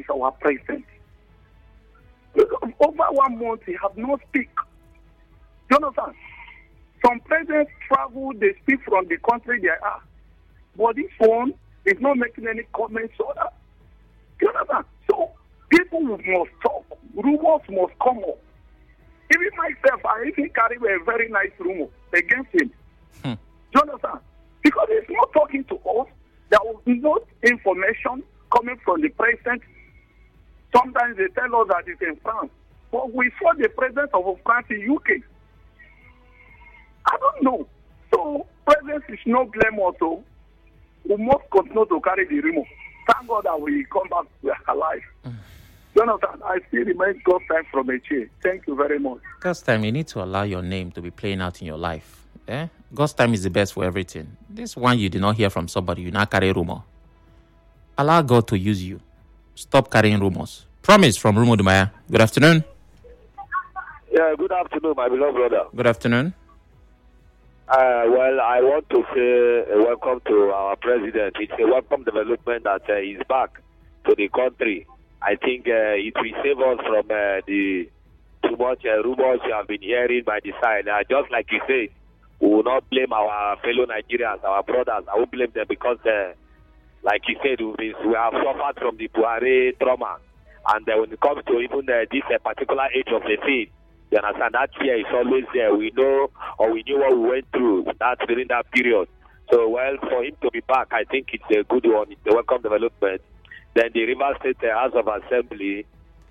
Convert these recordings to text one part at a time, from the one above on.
is our president. Over 1 month, he has not speak. You understand? Some presidents travel, they speak from the country they are. But this one is not making any comments on that. You understand? So, people must talk. Rumors must come up. Even myself, I even carry a very nice rumor against him. You understand? Because he's not talking to us. There was no information coming from the president. Sometimes they tell us that it's in France. But we saw the president of France in UK. I don't know. So, president is no blame also. We must continue to carry the remote. Thank God that we come back alive. Jonathan, I still remain God's time from a chair. Thank you very much. God's time, you need to allow your name to be playing out in your life. God's time is the best for everything. This one you did not hear from somebody, you now carry rumor. Allow God to use you. Stop carrying rumors. Promise from Rumo Dumaya. Good afternoon. Yeah, good afternoon, my beloved brother. Good afternoon. Well, I want to say welcome to our president. It's a welcome development that he's back to the country. I think it will save us from the too much rumors you have been hearing by the side. Just like you said, we will not blame our fellow Nigerians, our brothers. I will blame them because, like you said, we have suffered from the Buhari trauma. And when it comes to even this particular age of the faith, you understand, that fear is always there. We know, or we knew what we went through during that period. So, well, for him to be back, I think it's a good one. It's a welcome development. Then the Rivers State House of Assembly,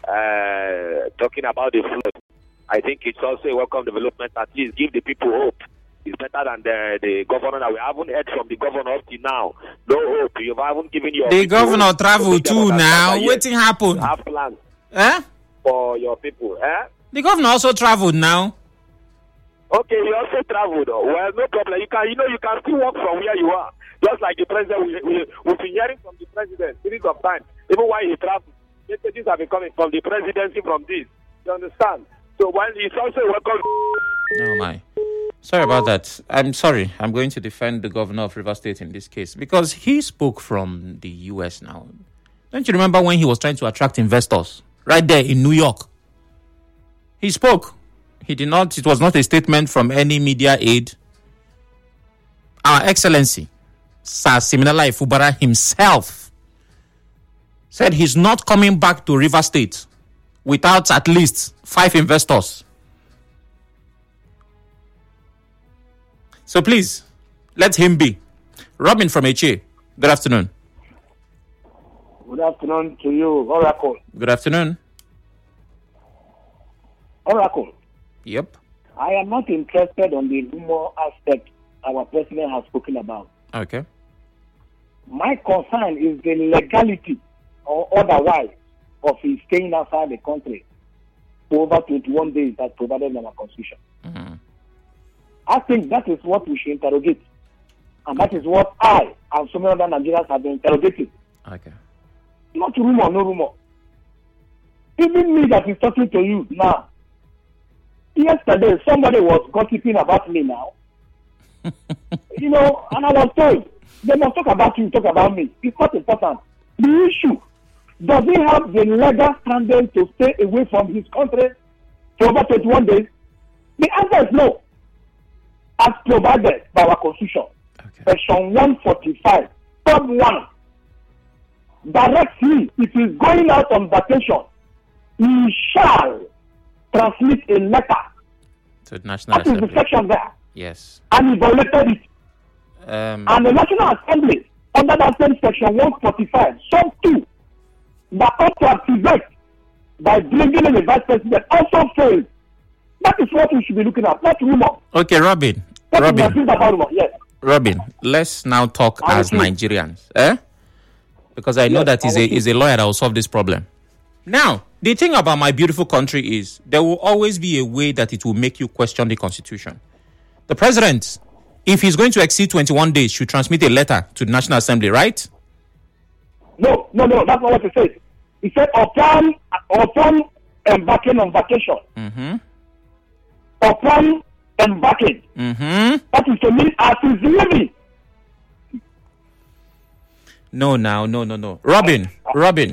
talking about the flood, I think it's also a welcome development. At least give the people hope. It's better than the governor. That we haven't heard from the governor up to now. No hope. You haven't given your the governor travel too now. What happened? Have plans for your people. The governor also traveled now. Okay, he also traveled. Well, no problem. You can still work from where you are. Just like the president, we've been hearing from the president series of times. Even while he traveled, messages have been coming from the presidency from this. You understand? So while he's also welcome. Oh my. Sorry about that. I'm sorry. I'm going to defend the governor of Rivers State in this case because he spoke from the US now. Don't you remember when he was trying to attract investors right there in New York? He spoke. He did not. It was not a statement from any media aid. Our Excellency, Sir Siminala Ifubara himself, said he's not coming back to Rivers State without at least 5 investors. So please, let him be. Robin from HA, good afternoon. Good afternoon to you, Oracle. Good afternoon. Oracle. Yep. I am not interested on the rumor aspect our president has spoken about. Okay. My concern is the legality or otherwise of his staying outside the country for over 21 days as provided in our constitution. Mm-hmm. I think that is what we should interrogate. And that is what I and so many other Nigerians have been interrogating. Okay. Not rumor, no rumor. Even me that is talking to you now, yesterday somebody was gossiping about me now. And I was told, they must talk about you, talk about me. It's not important. The issue, does he have the legal standing to stay away from his country for over 21 days? The answer is no. As provided by our constitution, Section 145, Part 1, directs him, if he's going out on vacation, he shall transmit a letter. To the National Assembly. That is the section there. Yes. And he violated it. And the National Assembly, under that same Section 145, Sub 2, that ought to activate by bringing in the vice president, also failed. That is what we should be looking at, not rumor. Okay, Robin. Yes. Robin, let's now talk as Nigerians. Because I know that is a lawyer that will solve this problem. Now, the thing about my beautiful country is there will always be a way that it will make you question the Constitution. The president, if he's going to exceed 21 days, should transmit a letter to the National Assembly, right? No, that's not what he said. He said upon embarking on vacation. Mm-hmm. Upon embarking. Mm-hmm. That is to mean as he's leaving. No. Robin,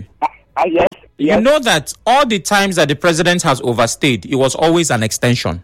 Yes. You know that all the times that the president has overstayed, it was always an extension.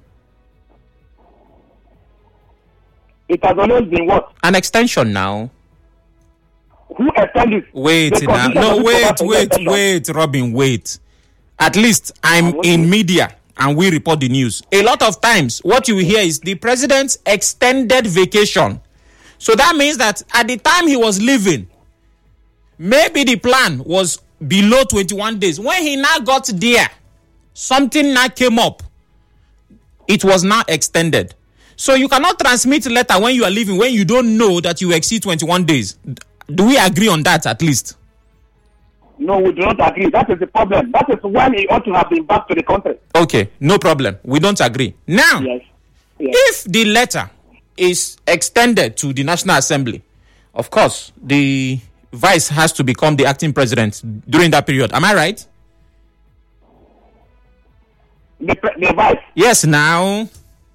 It has always been what? An extension now. Who extended? Wait The now. constitution No, doesn't provide for wait, Robin, wait. At least I'm in media and we report the news. A lot of times, what you hear is the president's extended vacation. So that means that at the time he was leaving, maybe the plan was below 21 days. When he now got there, something now came up. It was now extended. So you cannot transmit a letter when you are leaving, when you don't know that you exceed 21 days. Do we agree on that at least? No, we do not agree. That is the problem. That is when he ought to have been back to the country. Okay, no problem. We don't agree. Now, Yes. if the letter is extended to the National Assembly, of course, the vice has to become the acting president during that period. Am I right? The vice. Yes, now.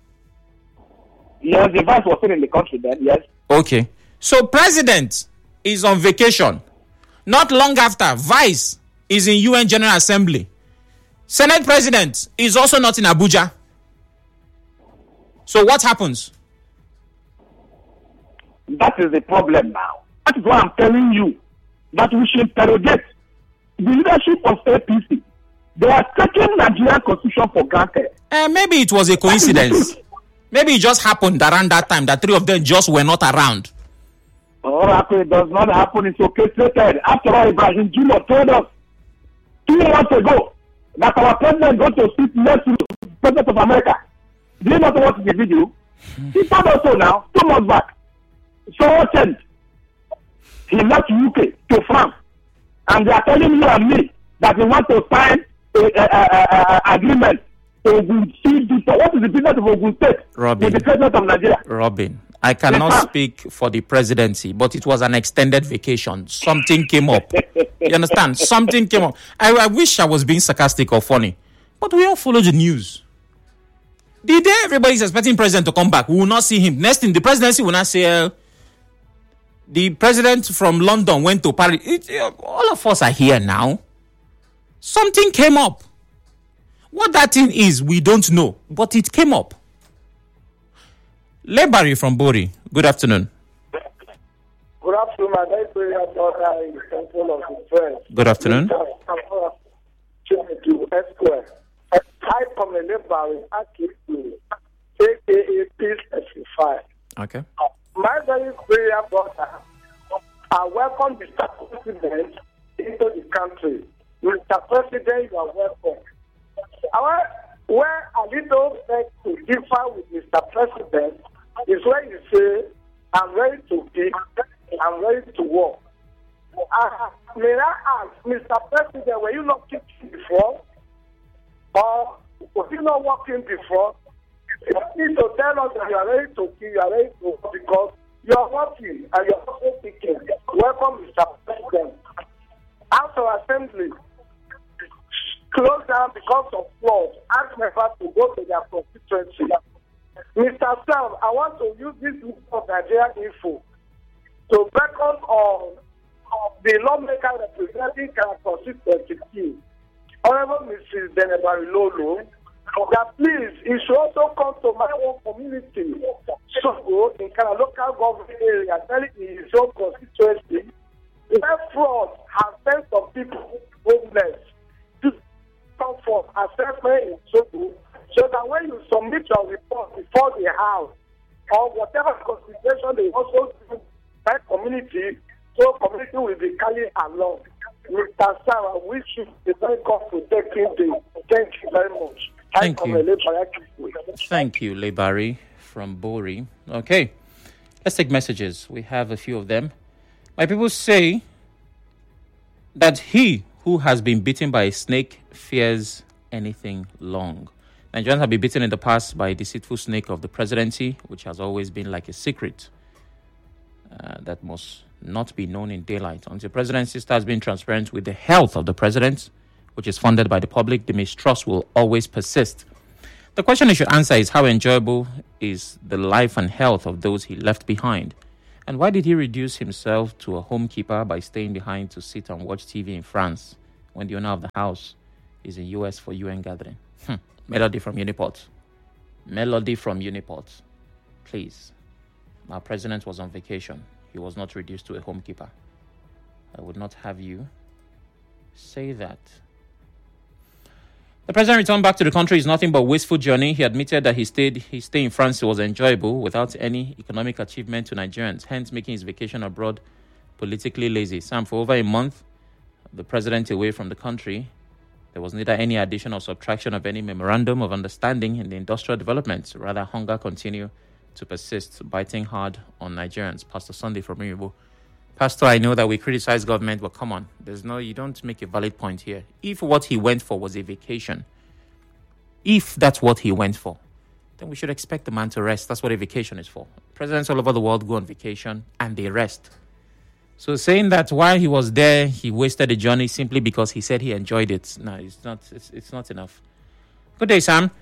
Yes, the vice was still in the country then, yes. Okay. So president is on vacation. Not long after, vice is in UN General Assembly. Senate president is also not in Abuja. So what happens? That is the problem now. That is why I'm telling you that we should interrogate the leadership of APC. They are taking Nigerian constitution for granted. Maybe it was a coincidence. Maybe it just happened around that time that three of them just were not around. Oracle, it does not happen. It's orchestrated. After all, Ibrahim Junior told us 2 months ago that our president got to sit next to the president of America. Do you not watch the video? He told us so now, 2 months back. So what changed? He left UK to France. And they are telling you and me that they want to sign an agreement to see what is the business of Ogun State with the president of Nigeria. Robin, I cannot speak for the presidency, but it was an extended vacation. Something came up. You understand? Something came up. I wish I was being sarcastic or funny, but we all follow the news. The day everybody is expecting president to come back, we will not see him. Next thing, the presidency will not say, the president from London went to Paris. All of us are here now. Something came up. What that thing is, we don't know, but it came up. Lebari from Bori, good afternoon. Good afternoon, my name is daughter in Central of the Press. Good afternoon. To Esquire. I come in Lebari, aka Peace Specified. Okay. My very prayer daughter, I welcome Mr. President into the country. Mr. President, you are welcome. Where a little beg to differ with Mr. President is when you say, I'm ready to speak, I'm ready to work. May I ask, Mr. President, were you not teaching before? Or were you not working before? You need to tell us that you are ready to speak, you are ready to work, because you are working and you are also speaking. Welcome, Mr. President. House of Assembly closed down because of floods. Ask members to go to their constituency. Mr. Sam, I want to use this list of Nigerian info to reckon on the lawmaker representing Kara constituency, Honorable Mrs. Denebari Lolo, that please, it should also come to my own community, so in Kara local government area, telling his own constituency, where fraud has sent some people homeless. Come for assessment in Sogo, so that when you submit your report before the House or whatever consideration they also do by community, so community will be carried along. Mr. Sarah, wish you a very God protecting day. Thank you very much. Thank you. Thank you, Lebari from Bori. Okay, let's take messages. We have a few of them. My people say that he who has been bitten by a snake fears anything long. Nigerians have been bitten in the past by a deceitful snake of the presidency, which has always been like a secret that must not be known in daylight. Until the presidency starts being transparent with the health of the president, which is funded by the public, the mistrust will always persist. The question he should answer is, how enjoyable is the life and health of those he left behind? And why did he reduce himself to a homekeeper by staying behind to sit and watch TV in France when the owner of the house is in US for UN gathering. Melody from Uniport. Melody from Uniport. Please. Our president was on vacation. He was not reduced to a homekeeper. I would not have you say that. The president returned back to the country is nothing but a wasteful journey. He admitted that his stay in France was enjoyable without any economic achievement to Nigerians, hence making his vacation abroad politically lazy. Sam, for over a month, the president away from the country, there was neither any addition or subtraction of any memorandum of understanding in the industrial development. Rather, hunger continued to persist, biting hard on Nigerians. Pastor Sunday from Iribo. Pastor, I know that we criticize government, but come on, you don't make a valid point here. If what he went for was a vacation, if that's what he went for, then we should expect the man to rest. That's what a vacation is for. Presidents all over the world go on vacation and they rest. So saying that while he was there, he wasted the journey simply because he said he enjoyed it, no, it's not enough. Good day, Sam.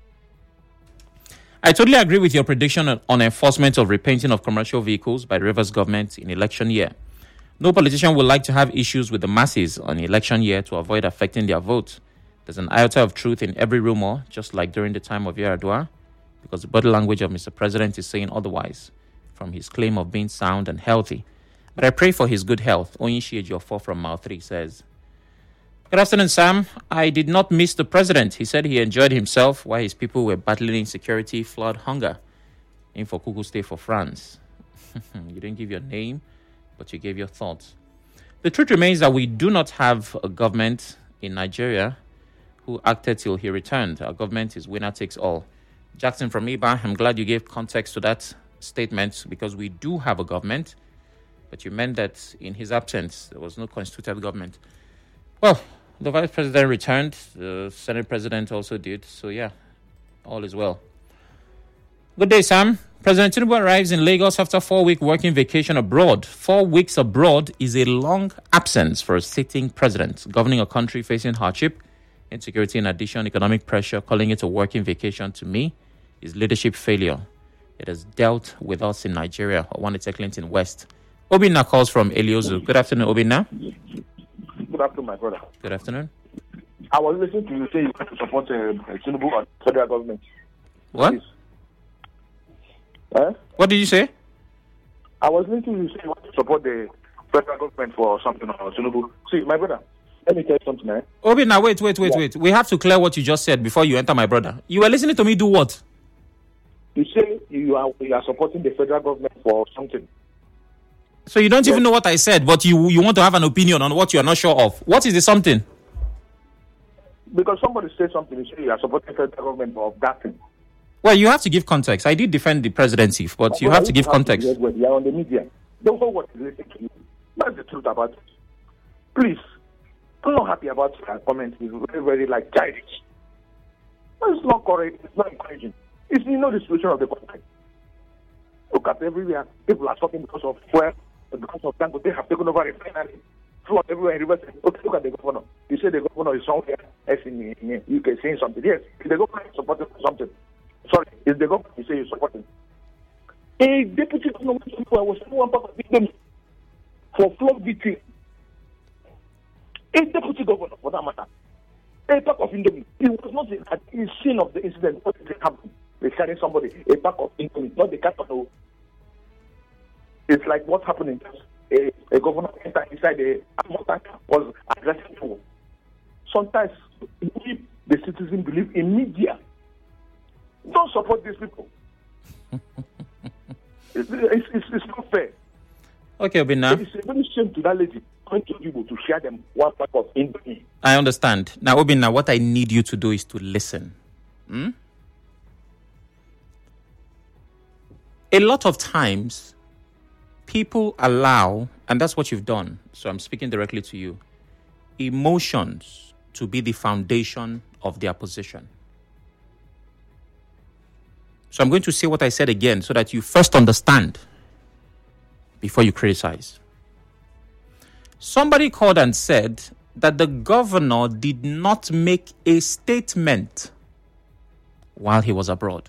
I totally agree with your prediction on enforcement of repainting of commercial vehicles by the Rivers government in election year. No politician would like to have issues with the masses on election year to avoid affecting their vote. There's an iota of truth in every rumor, just like during the time of Yar'Adua, because the body language of Mr. President is saying otherwise from his claim of being sound and healthy. But I pray for his good health. Oyinshi Ejiofor from Mile 3 says, good afternoon, Sam. I did not miss the president. He said he enjoyed himself while his people were battling insecurity, flood, hunger. In for Kuku stay for France. You didn't give your name, but you gave your thoughts. The truth remains that we do not have a government in Nigeria who acted till he returned. Our government is winner takes all. Jackson from Iba, I'm glad you gave context to that statement because we do have a government, but you meant that in his absence, there was no constituted government. Well, the vice president returned. The Senate president also did. So, yeah, all is well. Good day, Sam. President Tinubu arrives in Lagos after 4-week working vacation abroad. 4 weeks abroad is a long absence for a sitting president, governing a country facing hardship, insecurity, in addition, economic pressure. Calling it a working vacation, to me, is leadership failure. It has dealt with us in Nigeria. Owanite Clinton West. Obinna calls from Eliozu. Good afternoon, Obinna. Good afternoon, my brother. Good afternoon. I was listening to you say you want to support Tinubu and federal government. What? What did you say? I was listening to you say you want to support the federal government for something or Tinubu. See, my brother, let me tell you something, man. Obinna, wait. We have to clear what you just said before you enter, my brother. You were listening to me do what? You say you are supporting the federal government for something. So you don't even know what I said, but you want to have an opinion on what you are not sure of. What is the something? Because somebody said something, you say you are supporting the federal government for that thing. Well, you have to give context. I did defend the presidency, but you have to give context. You are on the media. Don't know what is listening to you. That's the truth about it. Please, I'm not happy about your comment. It's very, very childish. It's not correct. It's not encouraging. It's the situation of the country. Look at everywhere. People are talking because of fuel. Because of Dangote, they have taken over refinery. Flood everywhere in Rivers. Okay, look at the governor. You say the governor is somewhere else in UK saying something. Yes, the governor is supporting something. Sorry, is the government you say you're supporting? A deputy governor was one part of victims for flood victims. A deputy governor, for that matter. A pack of Indomie. It was not the scene of the incident. What did happen? They carrying somebody, a pack of Indomie, not the carton. It's like what happened in a governor entered inside a motor was addressing people. Sometimes the citizens believe in media. Don't support these people. It's not fair. Okay, Obinna. It's a very shame to that lady going to people to share them one pack of Indomie. I understand. Now, Obinna, what I need you to do is to listen. A lot of times, people allow, and that's what you've done, so I'm speaking directly to you, emotions to be the foundation of their position. So I'm going to say what I said again so that you first understand before you criticize. Somebody called and said that the governor did not make a statement while he was abroad.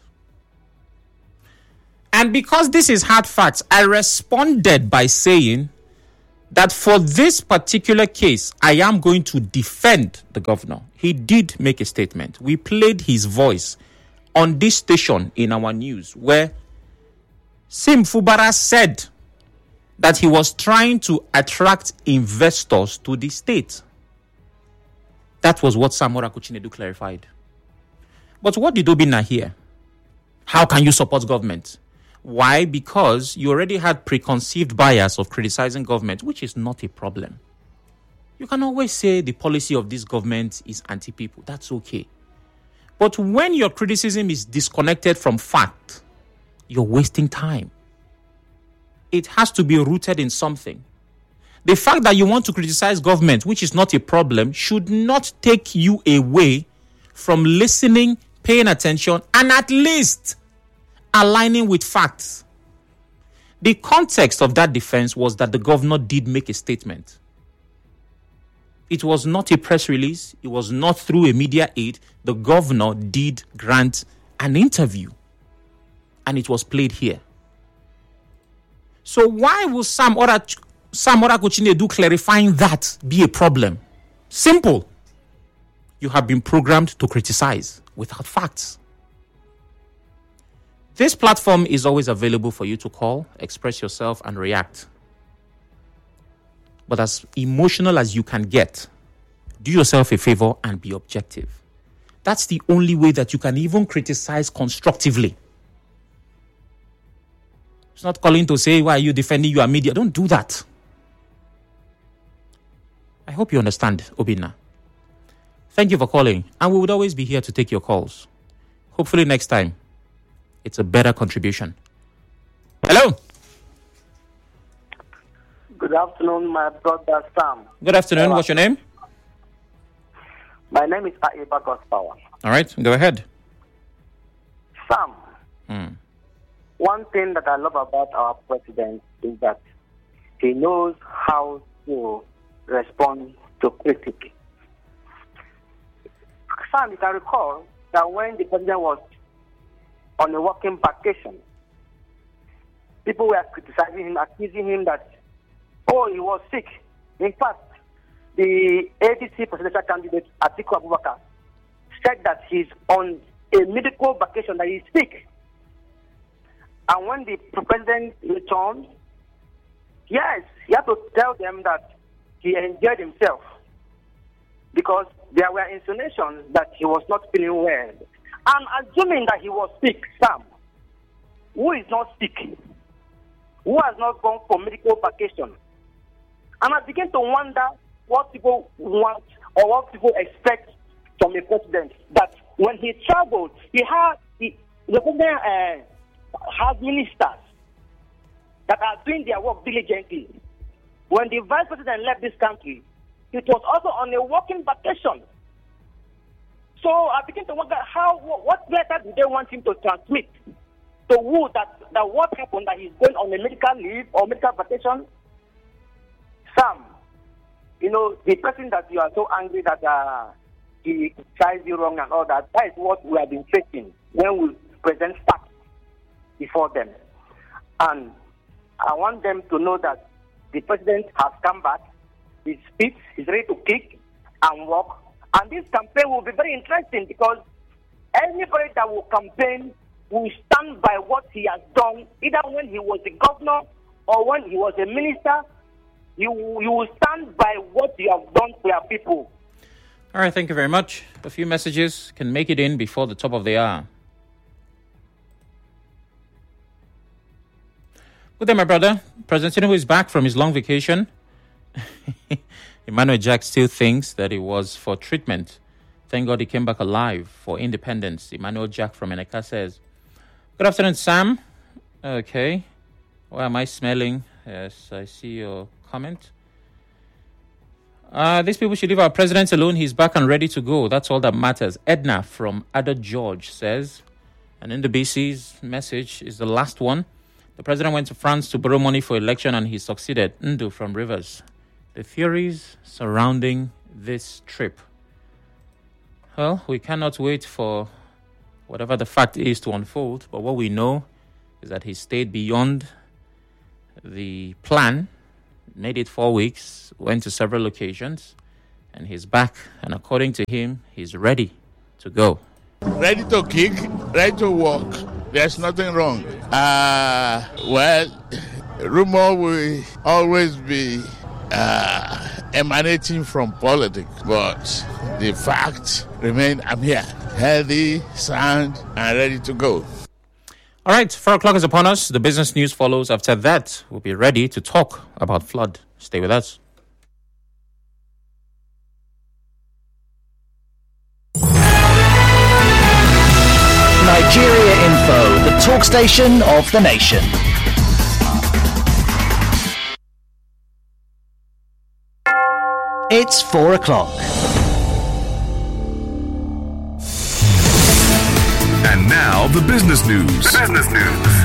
And because this is hard facts, I responded by saying that for this particular case, I am going to defend the governor. He did make a statement. We played his voice on this station in our news where Sim Fubara said that he was trying to attract investors to the state. That was what Sam Oraku Chinedu clarified. But what did Obinna hear? How can you support government? Why? Because you already had preconceived bias of criticizing government, which is not a problem. You can always say the policy of this government is anti-people. That's okay. But when your criticism is disconnected from fact, you're wasting time. It has to be rooted in something. The fact that you want to criticize government, which is not a problem, should not take you away from listening, paying attention, and at least aligning with facts. The context of that defense was that the governor did make a statement. It was not a press release. It was not through a media aid. The governor did grant an interview, and it was played here. So why will Sam Oraku Chinedu clarifying that be a problem? Simple. You have been programmed to criticize without facts. This platform is always available for you to call, express yourself, and react. But as emotional as you can get, do yourself a favor and be objective. That's the only way that you can even criticize constructively. It's not calling to say, why are you defending your media? Don't do that. I hope you understand, Obinna. Thank you for calling, and we would always be here to take your calls. Hopefully next time, it's a better contribution. Hello. Good afternoon, my brother Sam. Good afternoon. What's your name? My name is Aiba Gospower. All right, go ahead. Sam, one thing that I love about our president is that he knows how to respond to critics. Sam, you can recall that when the president was on a working vacation, people were criticizing him, accusing him that, he was sick. In fact, the ADC presidential candidate, Atiku Abubakar, said that he's on a medical vacation, that he's sick. And when the president returned, yes, he had to tell them that he enjoyed himself, because there were insinuations that he was not feeling well. I'm assuming that he was sick, Sam. Who is not sick? Who has not gone for medical vacation? And I begin to wonder what people want or what people expect from a president. That when he traveled, the president has ministers that are doing their work diligently. When the vice president left this country, it was also on a working vacation. So I begin to wonder what letter do they want him to transmit to who that what happened, that he's going on a medical leave or medical vacation. Sam, the person that you are so angry that he tries you wrong and all that, that is what we have been facing when we present facts before them. And I want them to know that the president has come back, he's fit, he's ready to kick and walk. And this campaign will be very interesting, because anybody that will campaign will stand by what he has done, either when he was the governor or when he was a minister. You will stand by what you have done to your people. All right, thank you very much. A few messages can make it in before the top of the hour. Good day, my brother. President Tinubu is back from his long vacation. Emmanuel Jack still thinks that it was for treatment. Thank God he came back alive for independence. Emmanuel Jack from Eneka says, good afternoon, Sam. Okay. Why am I smelling? Yes, I see your comment. These people should leave our president alone. He's back and ready to go. That's all that matters. Edna from Ada George says, and in the BC's message is the last one. The president went to France to borrow money for election and he succeeded. Ndu from Rivers. The theories surrounding this trip. Well, we cannot wait for whatever the fact is to unfold, but what we know is that he stayed beyond the plan made it 4 weeks, went to several locations, and he's back. And according to him, he's ready to go. Ready to kick, ready to walk. There's nothing wrong. Well, rumor will always be emanating from politics, but the fact remains I'm here, healthy, sound, and ready to go. All right, 4 o'clock is upon us. The business news follows. After that, we'll be ready to talk about flood. Stay with us. Nigeria Info, the talk station of the nation. It's 4 o'clock. And now the business news.